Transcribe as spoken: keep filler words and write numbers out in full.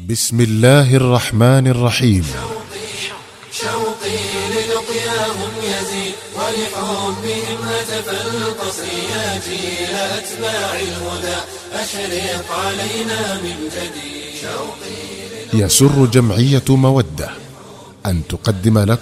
بسم الله الرحمن الرحيم. شوقي للقياهم يزيد ولحبهم هتف القصر يا جيل أتباع الهدى أشرق علينا من جديد. يسر جمعية مودة أن تقدم لكم